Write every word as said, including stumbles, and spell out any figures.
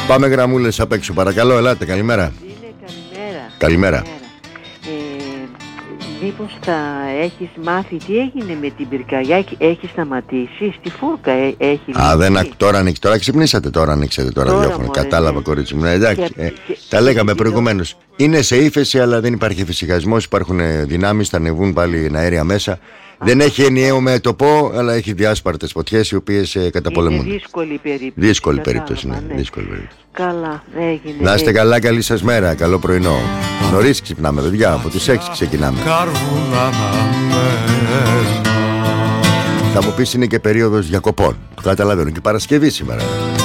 Πάμε γραμμούλες απ' έξω, παρακαλώ, ελάτε, καλημέρα. Είναι καλημέρα. Καλημέρα. Ε, μήπως θα έχεις μάθει τι έγινε με την πυρκαγιά, έχει σταματήσει, στη Φούρκα ε, έχει Α, δεν, λυθεί. τώρα ανοίξει, τώρα ξυπνήσατε, τώρα ανοίξατε τώρα, Τώρα, ραδιόφωνο. μωρέ, Κατάλαβα, ναι. κορίτσι μου. Ναι, εντάξει, Και- ε, και- τα λέγαμε και- προηγουμένως. Είναι σε ύφεση, αλλά δεν υπάρχει εφησυχασμός, υπάρχουν ε, δυνάμεις, θα ανεβούν πάλι αέρια μέσα. Δεν έχει ενιαίο μέτωπο, αλλά έχει διάσπαρτες φωτιές οι οποίες ε, καταπολεμούν. Είναι δύσκολη περίπτωση. Δύσκολη κατάλαβα, περίπτωση, ναι. ναι. Δύσκολη περίπτωση. Καλά, έγινε. Να είστε έγινε. καλά, καλή σας μέρα, καλό πρωινό. Νωρίς ξυπνάμε, παιδιά, από τις έξι ξεκινάμε. Κάρβουνα αναμένα. Θα μου πεις είναι και περίοδος διακοπών. Το καταλαβαίνω, και Παρασκευή σήμερα.